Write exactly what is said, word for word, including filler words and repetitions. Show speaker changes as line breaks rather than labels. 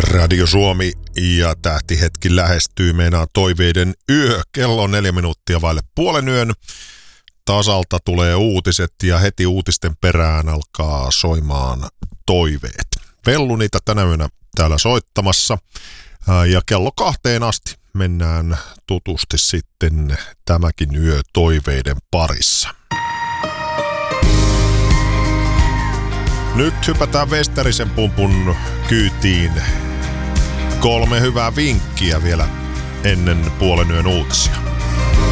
Radio Suomi ja tähtihetki lähestyy, meinaa toiveiden yö. Kello on neljä minuuttia vaille puolen yön. Tasalta tulee uutiset ja heti uutisten perään alkaa soimaan toiveet. Vellu niitä tänä yönä täällä soittamassa ja kello kahteen asti mennään tutusti sitten tämäkin yö toiveiden parissa. Nyt hypätään Westerisen pumpun kyytiin. Kolme hyvää vinkkiä vielä ennen puolen yön uutisia.